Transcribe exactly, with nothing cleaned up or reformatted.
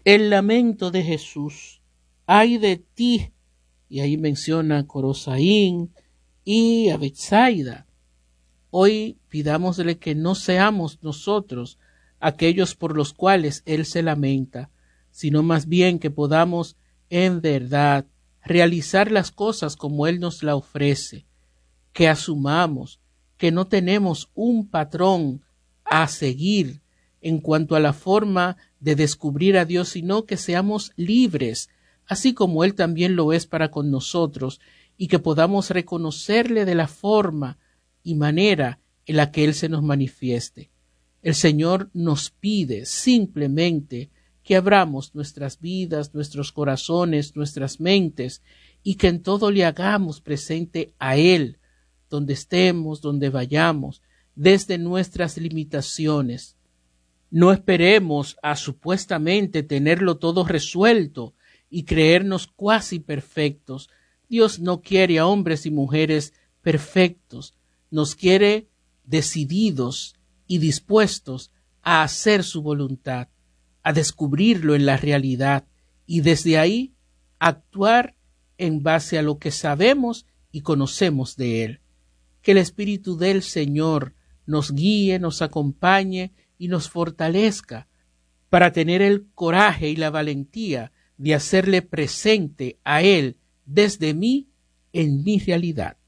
El lamento de Jesús. Ay de ti. Y ahí menciona a Corosaín y a Betsaida. Hoy pidámosle que no seamos nosotros aquellos por los cuales Él se lamenta, sino más bien que podamos en verdad realizar las cosas como Él nos la ofrece, que asumamos que no tenemos un patrón a seguir en cuanto a la forma de descubrir a Dios, sino que seamos libres, así como Él también lo es para con nosotros, y que podamos reconocerle de la forma y manera en la que Él se nos manifieste. El Señor nos pide simplemente que abramos nuestras vidas, nuestros corazones, nuestras mentes, y que en todo le hagamos presente a Él, donde estemos, donde vayamos, desde nuestras limitaciones. No esperemos a supuestamente tenerlo todo resuelto y creernos cuasi perfectos. Dios no quiere a hombres y mujeres perfectos, nos quiere decididos y dispuestos a hacer su voluntad, a descubrirlo en la realidad y desde ahí actuar en base a lo que sabemos y conocemos de Él. Que el Espíritu del Señor nos guíe, nos acompañe y nos fortalezca para tener el coraje y la valentía de hacerle presente a Él desde mí en mi realidad.